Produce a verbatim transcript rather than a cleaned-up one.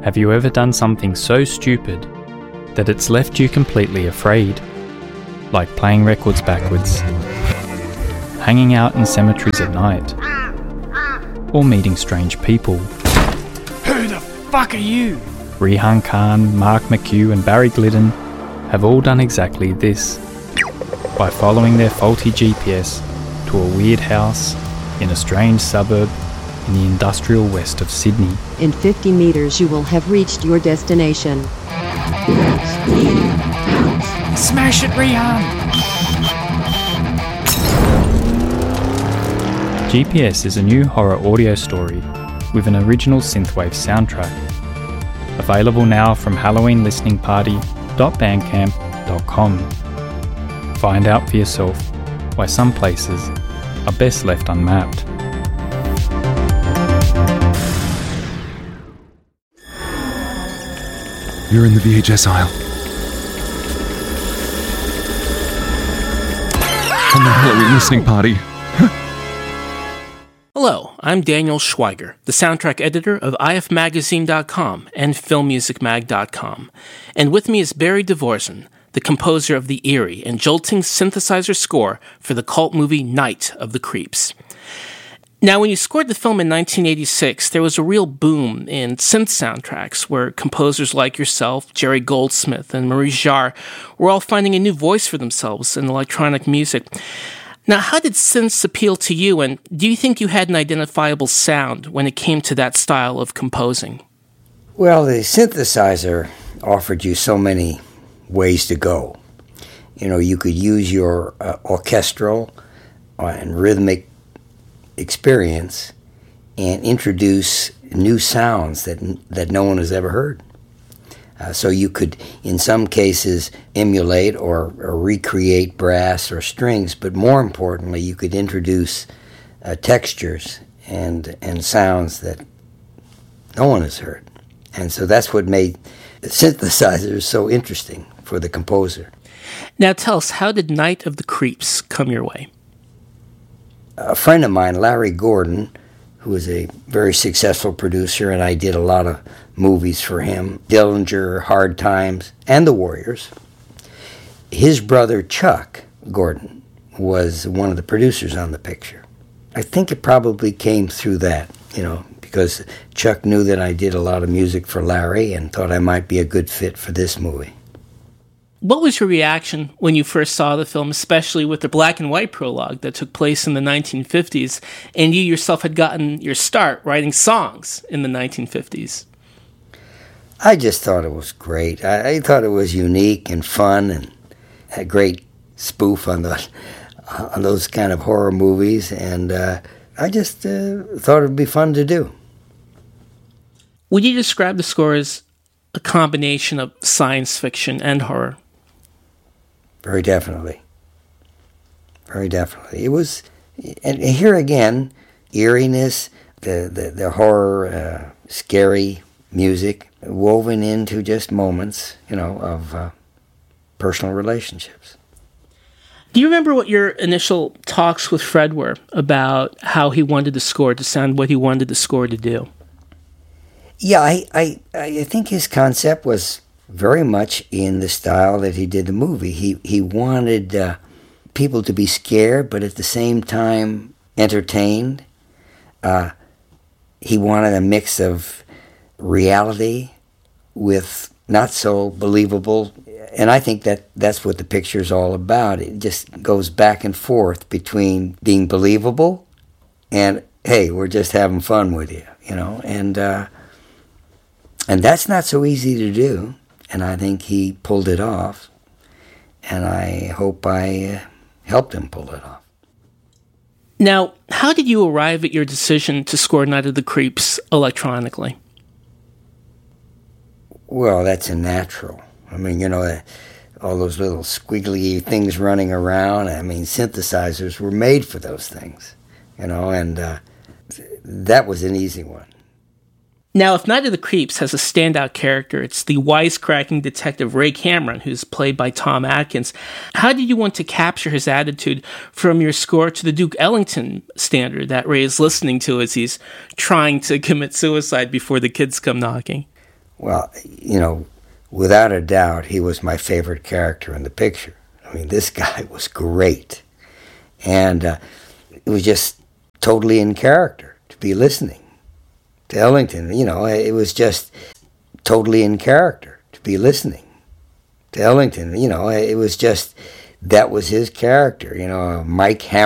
Have you ever done something so stupid that it's left you completely afraid? Like playing records backwards, hanging out in cemeteries at night, or meeting strange people. Who the fuck are you? Rihan Khan, Mark McHugh and Barry Glidden have all done exactly this by following their faulty G P S to a weird house in a strange suburb in the industrial west of Sydney. In fifty metres you will have reached your destination. Smash it, Rihan! G P S is a new horror audio story with an original synthwave soundtrack. Available now from halloween listening party dot bandcamp dot com. Find out for yourself why some places are best left unmapped. You're in the V H S aisle. From the Halloween listening party. Hello, I'm Daniel Schweiger, the soundtrack editor of I F magazine dot com and film music mag dot com. And with me is Barry Dvorak, the composer of the eerie and jolting synthesizer score for the cult movie Night of the Creeps. Now, when you scored the film in nineteen eighty-six, there was a real boom in synth soundtracks where composers like yourself, Jerry Goldsmith, and Maurice Jarre were all finding a new voice for themselves in electronic music. Now, how did synths appeal to you, and do you think you had an identifiable sound when it came to that style of composing? Well, the synthesizer offered you so many ways to go. You know, you could use your uh, orchestral and rhythmic experience and introduce new sounds that that no one has ever heard. Uh, so you could, in some cases, emulate or, or recreate brass or strings, but more importantly, you could introduce uh, textures and and sounds that no one has heard. And so that's what made the synthesizers so interesting for the composer. Now tell us, how did Night of the Creeps come your way? A friend of mine, Larry Gordon, who was a very successful producer, and I did a lot of movies for him, Dillinger, Hard Times, and The Warriors. His brother, Chuck Gordon, was one of the producers on the picture. I think it probably came through that, you know, because Chuck knew that I did a lot of music for Larry and thought I might be a good fit for this movie. What was your reaction when you first saw the film, especially with the black and white prologue that took place in the nineteen fifties, and you yourself had gotten your start writing songs in the nineteen fifties? I just thought it was great. I, I thought it was unique and fun and a great spoof on the on those kind of horror movies, and uh, I just uh, thought it would be fun to do. Would you describe the score as a combination of science fiction and horror? Very definitely. Very definitely. It was, and here again, eeriness, the, the, the horror, uh, scary music woven into just moments, you know, of uh, personal relationships. Do you remember what your initial talks with Fred were about how he wanted the score to sound, what he wanted the score to do? Yeah, I, I, I think his concept was very much in the style that he did the movie. He he wanted uh, people to be scared, but at the same time entertained. Uh, he wanted a mix of reality with not so believable. And I think that that's what the picture's all about. It just goes back and forth between being believable and, hey, we're just having fun with you, you know. And uh, and that's not so easy to do. And I think he pulled it off, and I hope I uh, helped him pull it off. Now, how did you arrive at your decision to score Night of the Creeps electronically? Well, that's a natural. I mean, you know, all those little squiggly things running around. I mean, synthesizers were made for those things, you know, and uh, that was an easy one. Now, if Night of the Creeps has a standout character, it's the wisecracking detective Ray Cameron, who's played by Tom Atkins. How did you want to capture his attitude from your score to the Duke Ellington standard that Ray is listening to as he's trying to commit suicide before the kids come knocking? Well, you know, without a doubt, he was my favorite character in the picture. I mean, this guy was great. And uh, it was just totally in character to be listening to Ellington. You know, it was just totally in character to be listening to Ellington. You know, it was just, that was his character. You know, Mike Hammer.